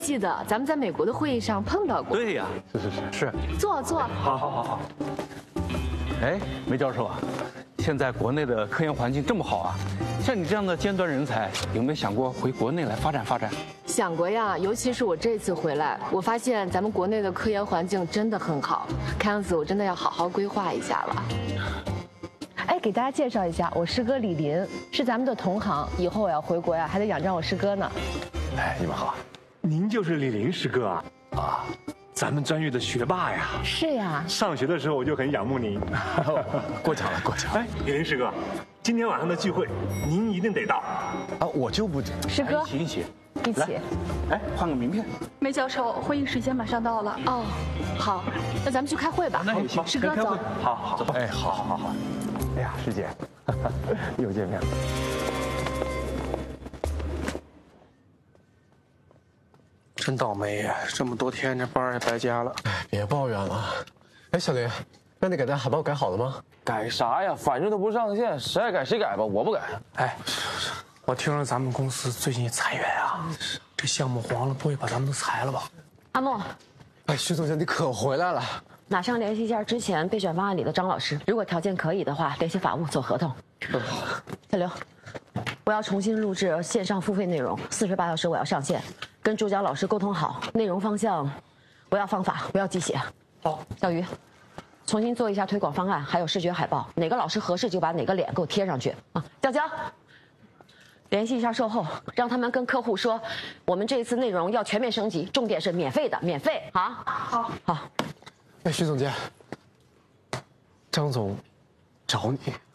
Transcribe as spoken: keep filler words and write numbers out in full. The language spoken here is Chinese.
记得咱们在美国的会议上碰到过。 对呀， 是是是是。 坐坐。 好好好好。 哎，梅教授啊，现在国内的科研环境这么好啊，像你这样的尖端人才，有没有想过回国内来发展发展？ 想过呀，尤其是我这次回来，我发现咱们国内的科研环境真的很好，看样子我真的要好好规划一下了。哎，给大家介绍一下，我师哥李林是咱们的同行，以后我要回国呀，还得仰仗我师哥呢。 哎，你们好，您就是李林师哥啊？啊，咱们专业的学霸呀。 是呀。 上学的时候我就很仰慕您。 过奖了，过奖了。 哎，李林师哥，今天晚上的聚会您一定得到。 啊，我就不。 师哥， 一起一起。 一起。 哎，换个名片。 梅教授，会议时间马上到了。 哦，好，那咱们去开会吧。 那也行。 师哥走。 好好走吧。 哎，好好好好。 哎呀，师姐，又见面了。 真倒霉呀！这么多天，这班也白加了。 哎，别抱怨了。哎，小林，那你给咱海报改好了吗？ 改啥呀？反正都不上线，谁爱改谁改吧，我不改。 哎，我听说咱们公司最近裁员啊，这项目黄了，不会把咱们都裁了吧？ 阿莫， 哎，徐总监，你可回来了。 马上联系一下之前备选方案里的张老师，如果条件可以的话，联系法务做合同。小刘，我要重新录制线上付费内容，四十八小时我要上线，跟助教老师沟通好，内容方向不要方法，不要鸡血。 好， 小鱼，重新做一下推广方案，还有视觉海报，哪个老师合适就把哪个脸给我贴上去啊。娇娇，联系一下售后，让他们跟客户说，我们这一次内容要全面升级，重点是免费的，免费啊。好，好。 哎，徐总监，张总找你。